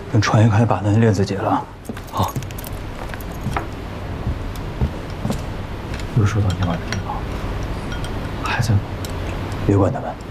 等传一快把那链子解了。 好。 又收到电话的电话，还在忙，别管他们。